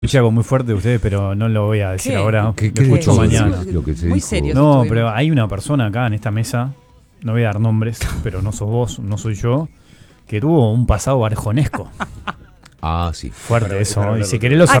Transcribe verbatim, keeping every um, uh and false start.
escuché algo muy fuerte de ustedes, pero no lo voy a decir ¿Qué? ahora. ¿Qué- Lo qué escucho dijo? mañana. Lo que se Muy dijo. serio. No, estuvimos. pero hay una persona acá en esta mesa, no voy a dar nombres, pero no sos vos, no soy yo, que tuvo un pasado arjonesco. Ah, sí. Fuerte Para- eso. para Y hablarlo si querés lo Ah,